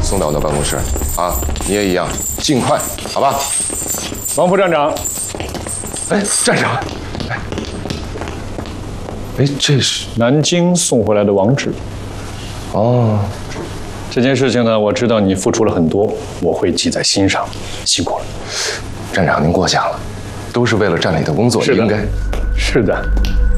送到我的办公室啊！你也一样，尽快，好吧？ 王副站长， 哎，站长，哎，这是南京送回来的网址。 哦， 这件事情呢，我知道你付出了很多，我会记在心上，辛苦了。 站长您过奖了，都是为了站里的工作，应该。 是的。